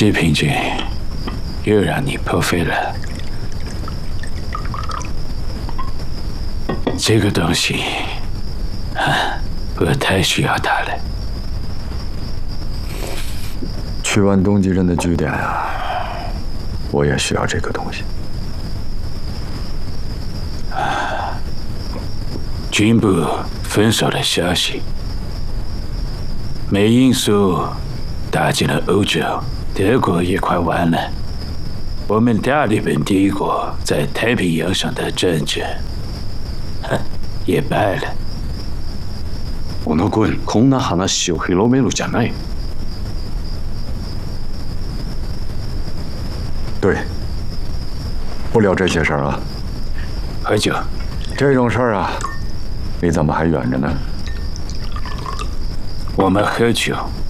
济平君又让你破费了。这个东西，我太需要它了。 去完东极人的据点啊，我也需要这个东西。 军部分手的消息，美英苏打进了欧洲，德国也快完了。我们大日本帝国在太平洋上的政治，也败了。 小野君、こんな話を広めるじゃない。 对，不聊这些事儿啊。 喝酒。 这种事儿啊，离咱们还远着呢。 我们喝酒。